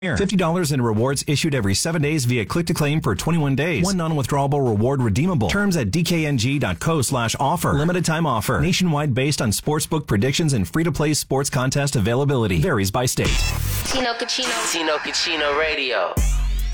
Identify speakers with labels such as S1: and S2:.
S1: $50 in rewards issued every 7 days via click to claim for 21 days. One non-withdrawable reward redeemable. Terms at dkng.co/offer. Limited time offer. Nationwide based on sportsbook predictions and free-to-play sports contest availability. Varies by state.
S2: Tino Cucino Radio.